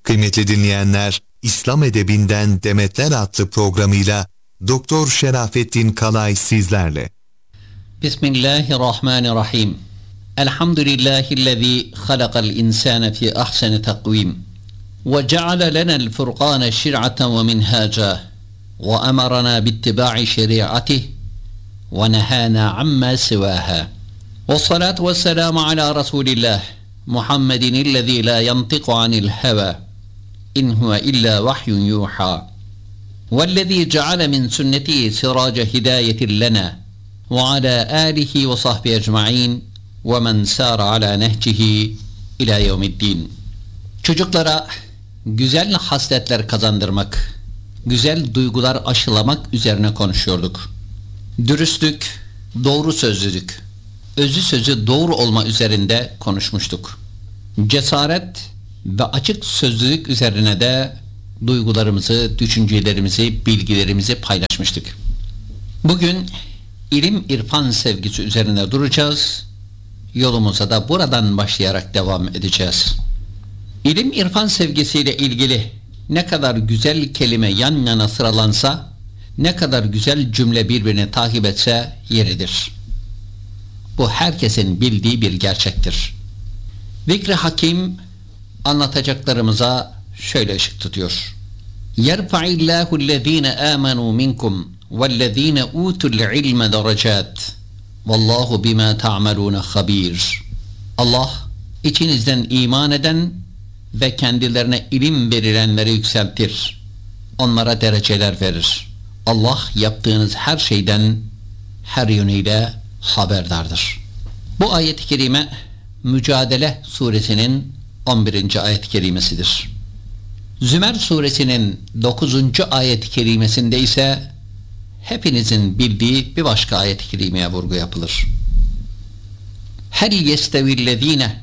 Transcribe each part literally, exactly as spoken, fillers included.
Kıymetli dinleyenler, İslam Edebinden Demetler adlı programıyla Doktor Şerafettin Kalay sizlerle. Bismillahirrahmanirrahim. Elhamdülillahillezî halakal insâne fî ahseni takvîm. Ve ceale lenel furqâne şir'aten ve minhâca. Ve emarana bittibâ'i şeri'atih. Ve nehâna amma sivâhâ. Ve salatu ve selamu ala Resulillah. Muhammedin illezî la yantiqu anil hevâ. İn huve illa vahyun yuhâ. Vellezî ceale min sünneti sirace hidâyetin lena. Ve alâ âlihi ve sahbihi ecma'in ve men sâra alâ nehcihi ilâ yevmiddin. Çocuklara güzel hasletler kazandırmak, güzel duygular aşılamak üzerine konuşuyorduk. Dürüstlük, doğru sözlülük, özü sözü doğru olma üzerinde konuşmuştuk. Cesaret ve açık sözlülük üzerine de duygularımızı, düşüncelerimizi, bilgilerimizi paylaşmıştık. Bugün ilim irfan sevgisi üzerine duracağız. Yolumuza da buradan başlayarak devam edeceğiz. İlim irfan sevgisiyle ilgili ne kadar güzel kelime yan yana sıralansa, ne kadar güzel cümle birbirini takip etse yeridir. Bu herkesin bildiği bir gerçektir. Zikr-i Hakim anlatacaklarımıza şöyle ışık tutuyor. يَرْفَعِ اللّٰهُ الَّذ۪ينَ آمَنُوا مِنْكُمْ وَالَّذ۪ينَ اُوتُوا الْعِلْمَ دَرَجَاتٍ وَاللّٰهُ بِمَا تَعْمَلُونَ خَب۪يرٌ. Allah içinizden iman eden ve kendilerine ilim verilenleri yükseltir. Onlara dereceler verir. Allah yaptığınız her şeyden her yönüyle haberdardır. Bu ayet-i kerime Mücadele suresinin on birinci ayet-i kerimesidir. Zümer suresinin dokuzuncu ayet-i kerimesinde ise hepinizin bildiği bir başka ayet-i kerimeye vurgu yapılır. Hel yestevillezine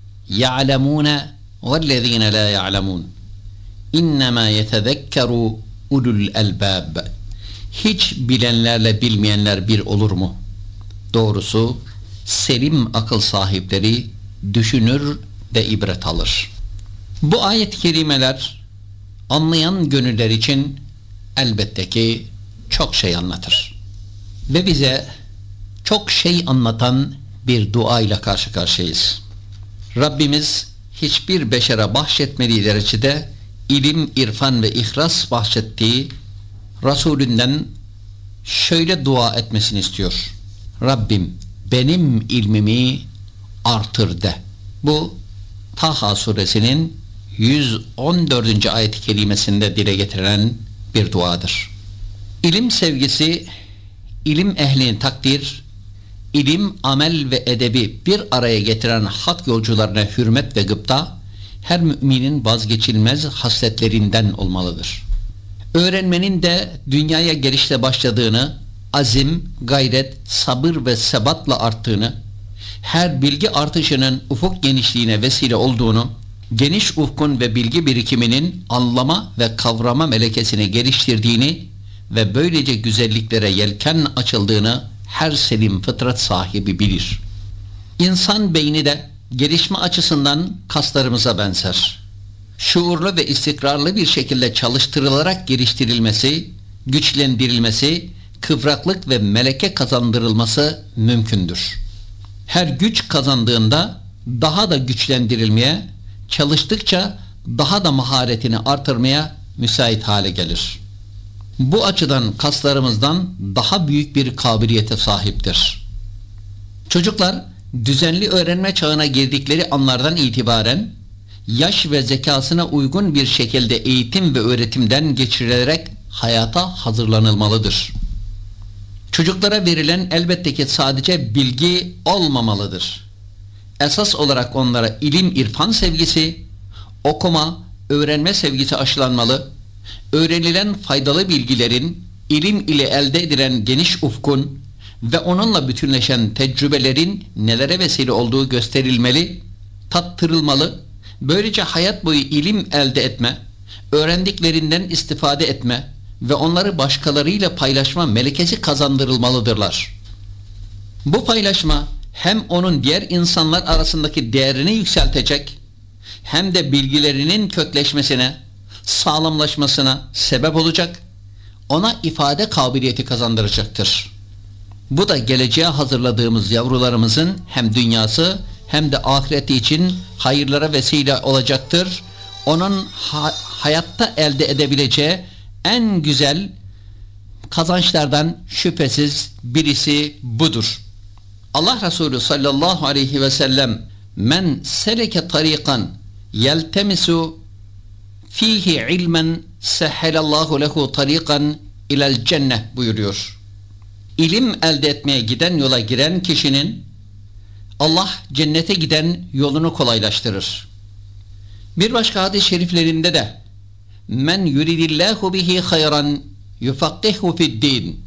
ya'lemune vellezine la ya'lemun innema yetezekkeru ulul elbab. Hiç bilenlerle bilmeyenler bir olur mu? Doğrusu selim akıl sahipleri düşünür ve ibret alır. Bu ayet-i kerimeler anlayan gönüller için elbette ki çok şey anlatır. Ve bize çok şey anlatan bir dua ile karşı karşıyayız. Rabbimiz hiçbir beşere bahşetmediği derecede ilim, irfan ve ihlas bahşettiği Resulünden şöyle dua etmesini istiyor. Rabbim benim ilmimi artır de. Bu Taha suresinin yüz on dördüncü ayet-i kerimesinde dile getirilen bir duadır. İlim sevgisi, ilim ehlini takdir, ilim, amel ve edebi bir araya getiren hak yolcularına hürmet ve gıpta, her müminin vazgeçilmez hasletlerinden olmalıdır. Öğrenmenin de dünyaya gelişle başladığını, azim, gayret, sabır ve sebatla arttığını, her bilgi artışının ufuk genişliğine vesile olduğunu, geniş ufkun ve bilgi birikiminin anlama ve kavrama melekesini geliştirdiğini ve böylece güzelliklere yelken açıldığını her selim fıtrat sahibi bilir. İnsan beyni de gelişme açısından kaslarımıza benzer. Şuurlu ve istikrarlı bir şekilde çalıştırılarak geliştirilmesi, güçlendirilmesi, kıvraklık ve meleke kazandırılması mümkündür. Her güç kazandığında daha da güçlendirilmeye, çalıştıkça daha da maharetini artırmaya müsait hale gelir. Bu açıdan kaslarımızdan daha büyük bir kabiliyete sahiptir. Çocuklar düzenli öğrenme çağına girdikleri anlardan itibaren yaş ve zekasına uygun bir şekilde eğitim ve öğretimden geçirilerek hayata hazırlanılmalıdır. Çocuklara verilen elbette ki sadece bilgi olmamalıdır. Esas olarak onlara ilim, irfan sevgisi, okuma, öğrenme sevgisi aşılanmalı, öğrenilen faydalı bilgilerin, ilim ile elde edilen geniş ufkun ve onunla bütünleşen tecrübelerin nelere vesile olduğu gösterilmeli, tattırılmalı, böylece hayat boyu ilim elde etme, öğrendiklerinden istifade etme ve onları başkalarıyla paylaşma melekesi kazandırılmalıdırlar. Bu paylaşma hem onun diğer insanlar arasındaki değerini yükseltecek, hem de bilgilerinin kökleşmesine, sağlamlaşmasına sebep olacak, ona ifade kabiliyeti kazandıracaktır. Bu da geleceğe hazırladığımız yavrularımızın hem dünyası hem de ahireti için hayırlara vesile olacaktır. Onun ha- hayatta elde edebileceği en güzel kazançlardan şüphesiz birisi budur. Allah Resulü sallallahu aleyhi ve sellem men seleke tariqan yeltemisu fihi ilmen sehhelallahu lehu tariqan ilel cenneh buyuruyor. İlim elde etmeye giden yola giren kişinin Allah cennete giden yolunu kolaylaştırır. Bir başka hadis-i şeriflerinde de men yuridillahu bihi hayran yufakkihu fi'd-din.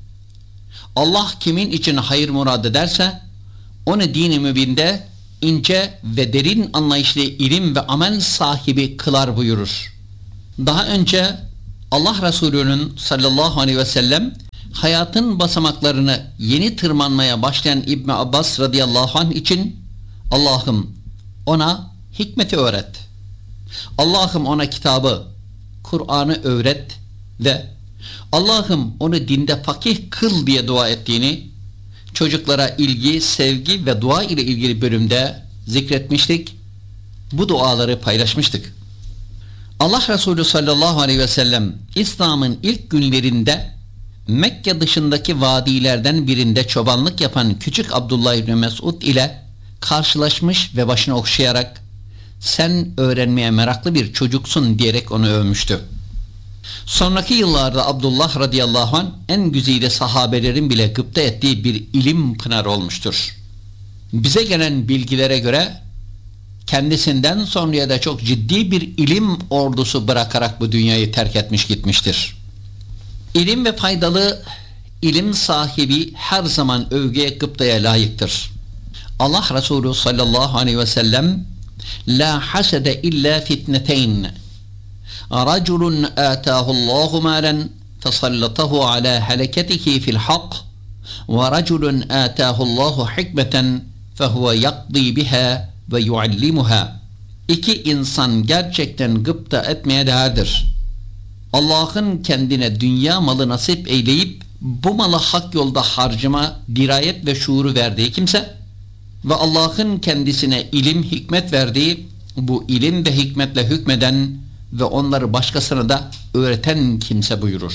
Allah kimin için hayır murad ederse onu din-i mübinde ince ve derin anlayışlı ilim ve amel sahibi kılar buyurur. Daha önce Allah Resulü'nün sallallahu aleyhi ve sellem hayatın basamaklarını yeni tırmanmaya başlayan İbn Abbas radıyallahu anh için Allah'ım ona hikmeti öğret. Allah'ım ona kitabı, Kur'an'ı öğret ve Allah'ım onu dinde fakih kıl diye dua ettiğini çocuklara ilgi, sevgi ve dua ile ilgili bölümde zikretmiştik. Bu duaları paylaşmıştık. Allah Resulü sallallahu aleyhi ve sellem İslam'ın ilk günlerinde Mekke dışındaki vadilerden birinde çobanlık yapan küçük Abdullah İbni Mesud ile karşılaşmış ve başını okşayarak sen öğrenmeye meraklı bir çocuksun diyerek onu övmüştü. Sonraki yıllarda Abdullah radıyallahu anh en güzide sahabelerin bile gıpta ettiği bir ilim pınarı olmuştur. Bize gelen bilgilere göre kendisinden sonraya da çok ciddi bir ilim ordusu bırakarak bu dünyayı terk etmiş gitmiştir. İlim ve faydalı ilim sahibi her zaman övgüye, gıptaya layıktır. Allah Resulü sallallahu aleyhi ve sellem la hasede illa fitneteyn raculun atahullahu malen fesallatahu ala halaketihi fil hak ve raculun atahullahu hikmeten fehuve yakdi biha ve yuallimuha. İki insan gerçekten gıpta etmeye değerdir. Allah'ın kendine dünya malı nasip eyleyip bu malı hak yolda harcama, dirayet ve şuuru verdiği kimse ve Allah'ın kendisine ilim, hikmet verdiği bu ilim ve hikmetle hükmeden ve onları başkasına da öğreten kimse buyurur.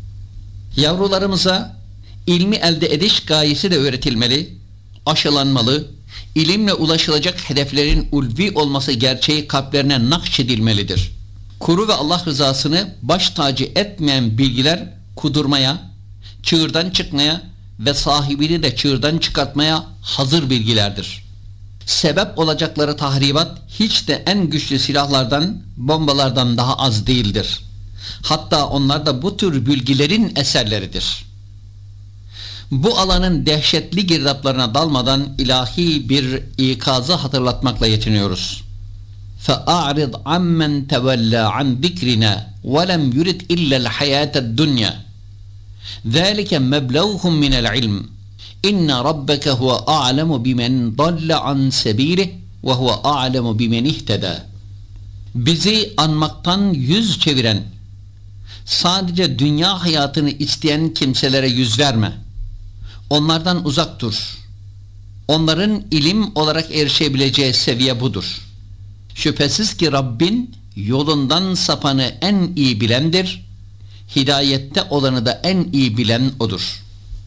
Yavrularımıza ilmi elde ediş gayesi de öğretilmeli, aşılanmalı, ilimle ulaşılacak hedeflerin ulvi olması gerçeği kalplerine nakşedilmelidir. Kuru ve Allah rızasını baş tacı etmeyen bilgiler kudurmaya, çığırdan çıkmaya ve sahibini de çığırdan çıkartmaya hazır bilgilerdir. Sebep olacakları tahribat hiç de en güçlü silahlardan, bombalardan daha az değildir. Hatta onlar da bu tür bilgilerin eserleridir. Bu alanın dehşetli girdaplarına dalmadan ilahi bir ikazı hatırlatmakla yetiniyoruz. فَاَعْرِضْ عَمَّنْ تَوَلَّى عَنْ ذِكْرِنَا وَلَمْ يُرِدْ اِلَّا الْحَيَاةَ الدُّنْيَا ذَٰلِكَ مَبْلَوْهُمْ مِنَ الْعِلْمِ اِنَّ رَبَّكَ هُوَ أَعْلَمُ بِمَنْ ضَلَّ عَنْ سَب۪يلِهِ وَهُوَ أَعْلَمُ بِمَنْ اِهْتَدَى. Bizi anmaktan yüz çeviren, sadece dünya hayatını isteyen kimselere yüz verme. Onlardan uzak dur. Onların ilim olarak erişebileceği seviye budur. Şüphesiz ki Rabbin yolundan sapanı en iyi bilendir. Hidayette olanı da en iyi bilen odur.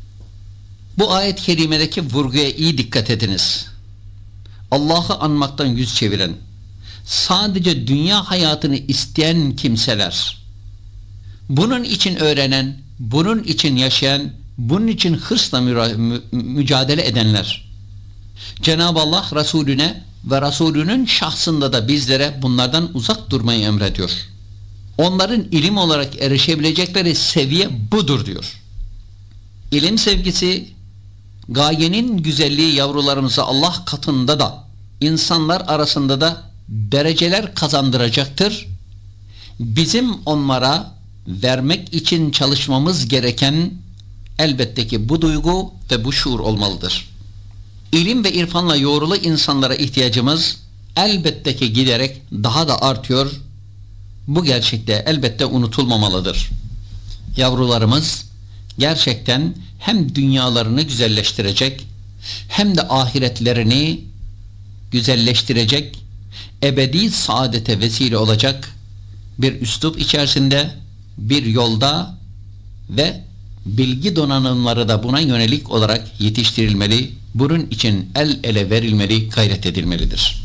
Bu ayet-i kerimedeki vurguya iyi dikkat ediniz. Allah'ı anmaktan yüz çeviren, sadece dünya hayatını isteyen kimseler, bunun için öğrenen, bunun için yaşayan, bunun için hırsla mü- mücadele edenler, Cenab-ı Allah Resulüne ve Resulünün şahsında da bizlere bunlardan uzak durmayı emrediyor. Onların ilim olarak erişebilecekleri seviye budur diyor. İlim sevgisi, gayenin güzelliği yavrularımıza Allah katında da, insanlar arasında da dereceler kazandıracaktır. Bizim onlara vermek için çalışmamız gereken elbette ki bu duygu ve bu şuur olmalıdır. İlim ve irfanla yoğrulu insanlara ihtiyacımız elbette ki giderek daha da artıyor. Bu gerçekte elbette unutulmamalıdır. Yavrularımız gerçekten hem dünyalarını güzelleştirecek hem de ahiretlerini güzelleştirecek, ebedi saadete vesile olacak bir üslup içerisinde, bir yolda ve bilgi donanımları da buna yönelik olarak yetiştirilmeli, bunun için el ele verilmeli, gayret edilmelidir.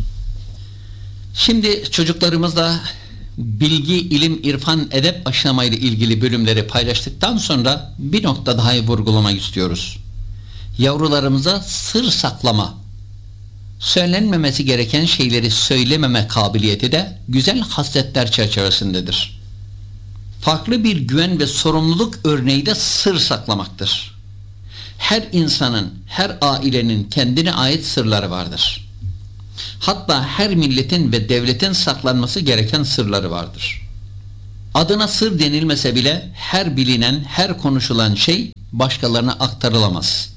Şimdi çocuklarımızla bilgi, ilim, irfan, edep aşamayla ilgili bölümleri paylaştıktan sonra bir nokta daha vurgulamak istiyoruz. Yavrularımıza sır saklama, söylenmemesi gereken şeyleri söylememe kabiliyeti de güzel hasletler çerçevesindedir. Farklı bir güven ve sorumluluk örneği de sır saklamaktır. Her insanın, her ailenin kendine ait sırları vardır. Hatta her milletin ve devletin saklanması gereken sırları vardır. Adına sır denilmese bile her bilinen, her konuşulan şey başkalarına aktarılamaz.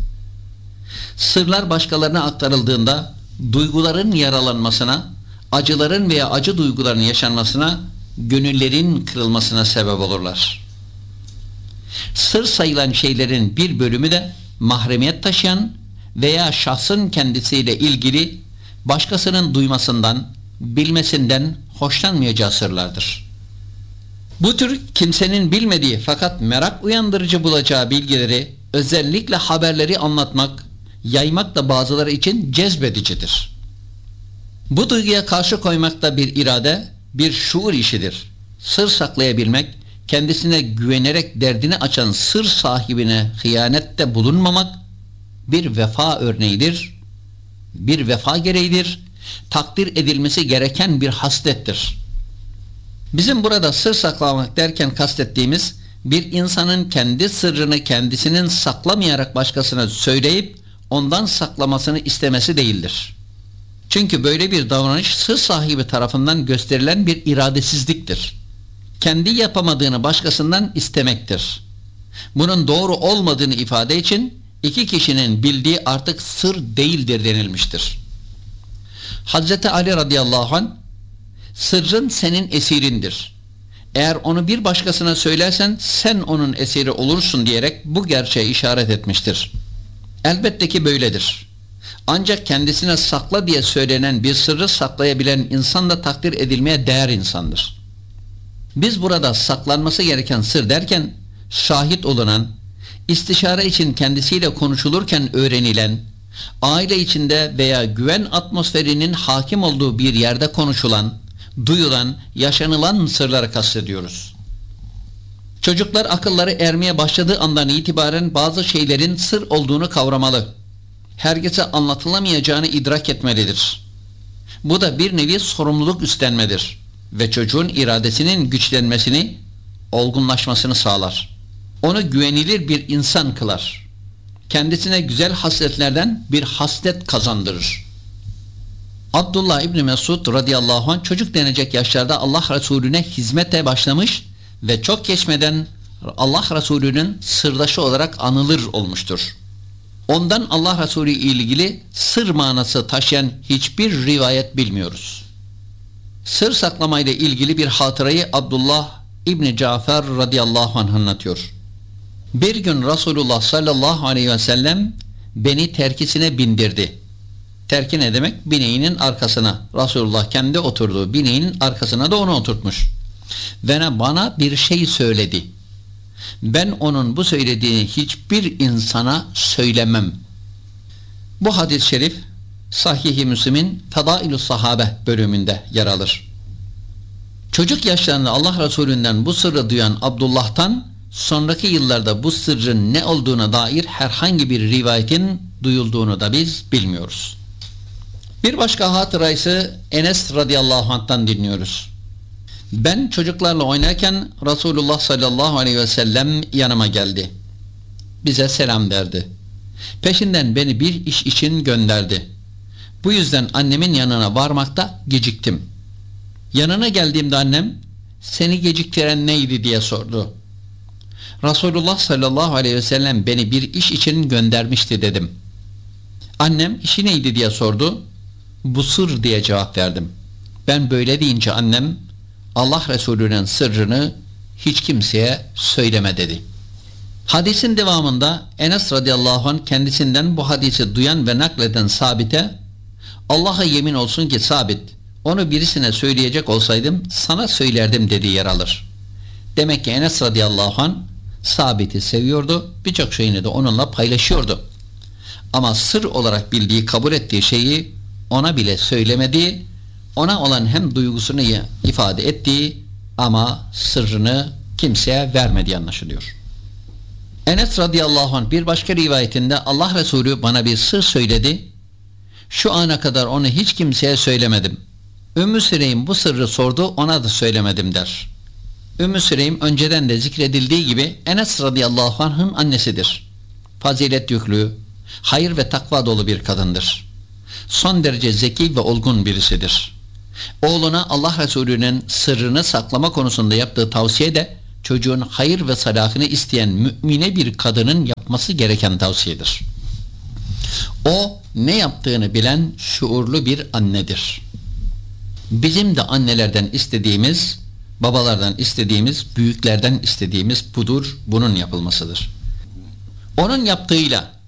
Sırlar başkalarına aktarıldığında duyguların yaralanmasına, acıların veya acı duyguların yaşanmasına, gönüllerin kırılmasına sebep olurlar. Sır sayılan şeylerin bir bölümü de mahremiyet taşıyan veya şahsın kendisiyle ilgili başkasının duymasından, bilmesinden hoşlanmayacağı sırlardır. Bu tür kimsenin bilmediği fakat merak uyandırıcı bulacağı bilgileri, özellikle haberleri anlatmak, yaymak da bazıları için cezbedicidir. Bu duyguya karşı koymak da bir irade, bir şuur işidir. Sır saklayabilmek, kendisine güvenerek derdini açan sır sahibine hıyanette bulunmamak bir vefa örneğidir, bir vefa gereğidir, takdir edilmesi gereken bir haslettir. Bizim burada sır saklamak derken kastettiğimiz, bir insanın kendi sırrını kendisinin saklamayarak başkasına söyleyip ondan saklamasını istemesi değildir. Çünkü böyle bir davranış sır sahibi tarafından gösterilen bir iradesizliktir. Kendi yapamadığını başkasından istemektir. Bunun doğru olmadığını ifade için iki kişinin bildiği artık sır değildir denilmiştir. Hazreti Ali radıyallahu anh, sırrın senin esirindir. Eğer onu bir başkasına söylersen sen onun esiri olursun diyerek bu gerçeğe işaret etmiştir. Elbette ki böyledir. Ancak kendisine sakla diye söylenen bir sırrı saklayabilen insan da takdir edilmeye değer insandır. Biz burada saklanması gereken sır derken, şahit olunan, istişare için kendisiyle konuşulurken öğrenilen, aile içinde veya güven atmosferinin hakim olduğu bir yerde konuşulan, duyulan, yaşanılan sırları kastediyoruz. Çocuklar akılları ermeye başladığı andan itibaren bazı şeylerin sır olduğunu kavramalı. Herkese anlatılamayacağını idrak etmelidir. Bu da bir nevi sorumluluk üstlenmedir ve çocuğun iradesinin güçlenmesini, olgunlaşmasını sağlar. Onu güvenilir bir insan kılar. Kendisine güzel hasletlerden bir haslet kazandırır. Abdullah İbni Mesud radıyallahu anh çocuk denecek yaşlarda Allah Resulüne hizmete başlamış ve çok geçmeden Allah Resulü'nün sırdaşı olarak anılır olmuştur. Ondan Allah Resulü ile ilgili sır manası taşıyan hiçbir rivayet bilmiyoruz. Sır saklamayla ilgili bir hatırayı Abdullah İbni Cafer radıyallahu anh anlatıyor. Bir gün Resulullah sallallahu aleyhi ve sellem beni terkisine bindirdi. Terki ne demek? Bineğinin arkasına. Resulullah kendi oturduğu bineğinin arkasına da onu oturtmuş. Ve bana bir şey söyledi. Ben onun bu söylediğini hiçbir insana söylemem. Bu hadis-i şerif Sahih-i Müslim'in Fedailü Sahabe bölümünde yer alır. Çocuk yaşlarında Allah Resulü'nden bu sırrı duyan Abdullah'tan sonraki yıllarda bu sırrın ne olduğuna dair herhangi bir rivayetin duyulduğunu da biz bilmiyoruz. Bir başka hatıra ise Enes radıyallahu anh'tan dinliyoruz. Ben çocuklarla oynarken Resulullah sallallahu aleyhi ve sellem yanıma geldi. Bize selam verdi. Peşinden beni bir iş için gönderdi. Bu yüzden annemin yanına varmakta geciktim. Yanına geldiğimde annem, seni geciktiren neydi diye sordu. Resulullah sallallahu aleyhi ve sellem beni bir iş için göndermişti dedim. Annem işi neydi diye sordu. bu sır diye cevap verdim. Ben böyle deyince annem Allah Resulü'nün sırrını hiç kimseye söyleme dedi. Hadisin devamında Enes radıyallahu anh kendisinden bu hadisi duyan ve nakleden Sabit'e Allah'a yemin olsun ki Sabit, onu birisine söyleyecek olsaydım sana söylerdim dediği yer alır. Demek ki Enes radıyallahu anh Sabit'i seviyordu, birçok şeyini de onunla paylaşıyordu. Ama sır olarak bildiği, kabul ettiği şeyi ona bile söylemediği, ona olan hem duygusunu ifade ettiği ama sırrını kimseye vermediği anlaşılıyor. Enes radıyallahu anh bir başka rivayetinde Allah Resulü bana bir sır söyledi. Şu ana kadar onu hiç kimseye söylemedim. Ümmü Süleym bu sırrı sordu, ona da söylemedim der. Ümmü Süleym önceden de zikredildiği gibi Enes radıyallahu anh'ın annesidir. Fazilet yüklü, hayır ve takva dolu bir kadındır. Son derece zeki ve olgun birisidir. Oğluna Allah Resulü'nün sırrını saklama konusunda yaptığı tavsiye de çocuğun hayır ve salahını isteyen mümine bir kadının yapması gereken tavsiyedir. O ne yaptığını bilen şuurlu bir annedir. Bizim de annelerden istediğimiz, babalardan istediğimiz, büyüklerden istediğimiz budur, bunun yapılmasıdır. Onun yaptığıyla